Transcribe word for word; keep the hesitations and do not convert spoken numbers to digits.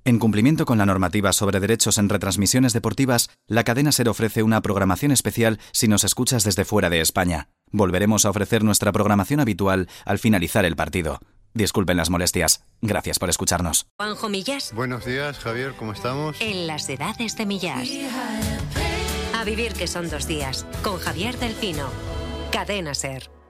En cumplimiento con la normativa sobre derechos en retransmisiones deportivas, la cadena SER ofrece una programación especial si nos escuchas desde fuera de España. Volveremos a ofrecer nuestra programación habitual al finalizar el partido. Disculpen las molestias. Gracias por escucharnos. Juanjo Millás. Buenos días, Javier, ¿cómo estamos? En las edades de Millás. A vivir que son dos días. Con Javier del Pino. Cadena SER.